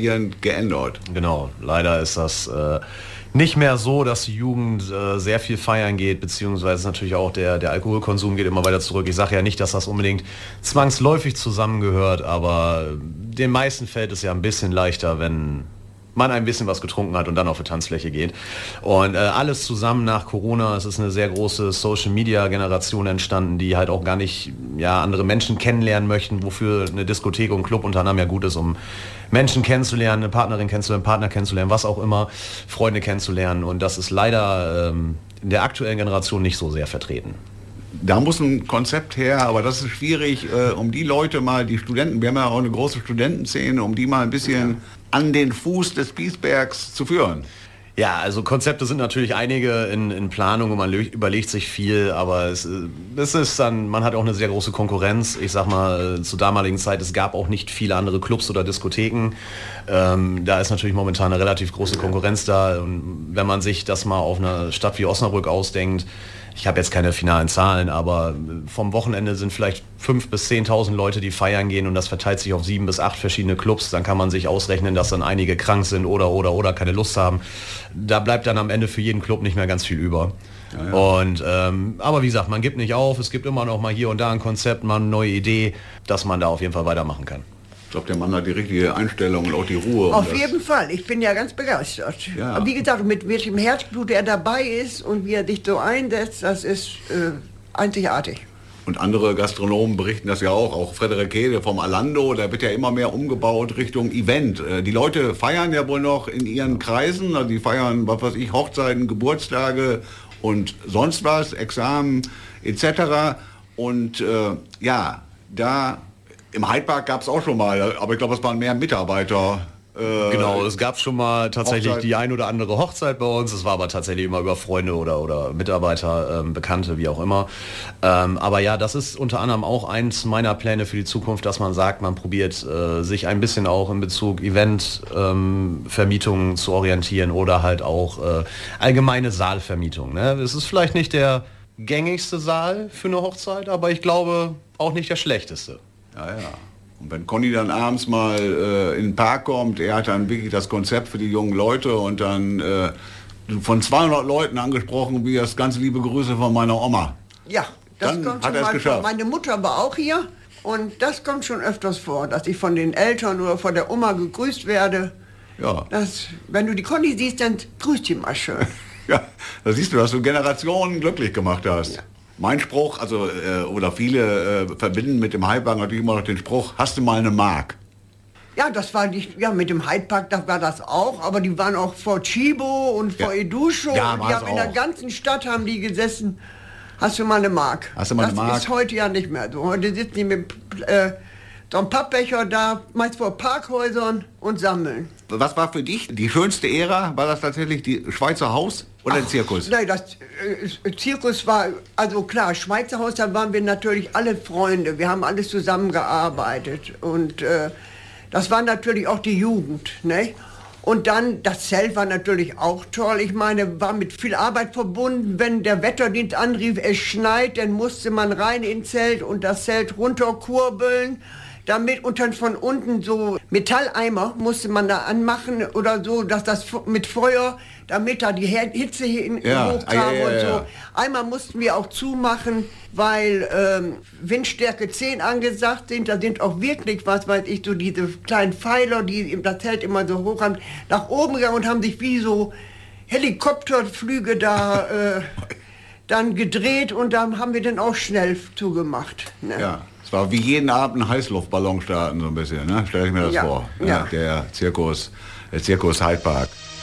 gravierend geändert. Genau, leider ist das nicht mehr so, dass die Jugend sehr viel feiern geht, beziehungsweise natürlich auch der Alkoholkonsum geht immer weiter zurück. Ich sage ja nicht, dass das unbedingt zwangsläufig zusammengehört, aber den meisten fällt es ja ein bisschen leichter, wenn man ein bisschen was getrunken hat und dann auf die Tanzfläche geht. Und alles zusammen nach Corona, es ist eine sehr große Social-Media-Generation entstanden, die halt auch gar nicht andere Menschen kennenlernen möchten, wofür eine Diskothek und Club unter anderem ja gut ist, um Menschen kennenzulernen, eine Partnerin kennenzulernen, Partner kennenzulernen, was auch immer, Freunde kennenzulernen. Und das ist leider in der aktuellen Generation nicht so sehr vertreten. Da muss ein Konzept her, aber das ist schwierig, um die Leute mal, die Studenten, wir haben ja auch eine große Studentenszene, um die mal ein bisschen an den Fuß des Piesbergs zu führen. Ja, also Konzepte sind natürlich einige in Planung und man überlegt sich viel, aber es ist dann, man hat auch eine sehr große Konkurrenz. Ich sag mal, zur damaligen Zeit, es gab auch nicht viele andere Clubs oder Diskotheken. Da ist natürlich momentan eine relativ große Konkurrenz da. Und wenn man sich das mal auf einer Stadt wie Osnabrück ausdenkt, ich habe jetzt keine finalen Zahlen, aber vom Wochenende sind vielleicht 5.000 bis 10.000 Leute, die feiern gehen und das verteilt sich auf 7 bis 8 verschiedene Clubs. Dann kann man sich ausrechnen, dass dann einige krank sind oder keine Lust haben. Da bleibt dann am Ende für jeden Club nicht mehr ganz viel über. Ja, ja. Und aber wie gesagt, man gibt nicht auf. Es gibt immer noch mal hier und da ein Konzept, mal eine neue Idee, dass man da auf jeden Fall weitermachen kann. Ich glaube, der Mann hat die richtige Einstellung und auch die Ruhe. Auf jeden Fall. Ich bin ja ganz begeistert. Ja. Aber wie gesagt, mit welchem Herzblut er dabei ist und wie er sich so einsetzt, das ist einzigartig. Und andere Gastronomen berichten das ja auch Frederik Hede vom Alando, da wird ja immer mehr umgebaut Richtung Event. Die Leute feiern ja wohl noch in ihren Kreisen, also die feiern, was weiß ich, Hochzeiten, Geburtstage und sonst was, Examen etc. Und da im Hyde-Park gab es auch schon mal, aber ich glaube, es waren mehr Mitarbeiter. Genau, es gab schon mal tatsächlich Hochzeit. Die ein oder andere Hochzeit bei uns. Es war aber tatsächlich immer über Freunde oder Mitarbeiter, Bekannte, wie auch immer. Aber ja, das ist unter anderem auch eins meiner Pläne für die Zukunft, dass man sagt, man probiert sich ein bisschen auch in Bezug Eventvermietungen zu orientieren oder halt auch allgemeine Saalvermietung. Ne? Es ist vielleicht nicht der gängigste Saal für eine Hochzeit, aber ich glaube auch nicht der schlechteste. Ja. Und wenn Conny dann abends mal in den Park kommt, er hat dann wirklich das Konzept für die jungen Leute und dann von 200 Leuten angesprochen, wie das ganz liebe Grüße von meiner Oma. Ja, das dann kommt hat schon er es mal geschafft. vor. Meine Mutter war auch hier und das kommt schon öfters vor, dass ich von den Eltern oder von der Oma gegrüßt werde. Ja. Wenn du die Conny siehst, dann grüßt die mal schön. Ja, da siehst du, dass du Generationen glücklich gemacht hast. Ja. Mein Spruch, oder viele verbinden mit dem Hyde-Park natürlich immer noch den Spruch, hast du mal eine Mark? Ja, das war nicht, mit dem Hyde-Park, da war das auch, aber die waren auch vor Chibo und vor Edusho. Ja, die haben in der ganzen Stadt haben die gesessen. Hast du mal eine Mark? Hast du mal eine Mark? Das ist heute ja nicht mehr so. Heute sitzen die mit so einem Pappbecher da, meist vor Parkhäusern und sammeln. Was war für dich die schönste Ära? War das tatsächlich die Schweizer Haus oder der Zirkus? Nein, das Zirkus war, also klar, Schweizer Haus, da waren wir natürlich alle Freunde. Wir haben alles zusammengearbeitet und das war natürlich auch die Jugend, ne? Und dann, das Zelt war natürlich auch toll. Ich meine, war mit viel Arbeit verbunden. Wenn der Wetterdienst anrief, es schneit, dann musste man rein ins Zelt und das Zelt runterkurbeln. Damit und dann von unten so Metalleimer musste man da anmachen oder so, dass das mit Feuer, damit da die Hitze hochkam und so. Einmal mussten wir auch zumachen, weil Windstärke 10 angesagt sind. Da sind auch wirklich, was weiß ich, so diese kleinen Pfeiler, die das Zelt immer so hoch haben, nach oben gegangen und haben sich wie so Helikopterflüge da dann gedreht und dann haben wir dann auch schnell zugemacht. Ne? Ja. Es war wie jeden Abend ein Heißluftballon starten, so ein bisschen, ne? Stell ich mir das vor. Ja. Der Zirkus Hyde Park.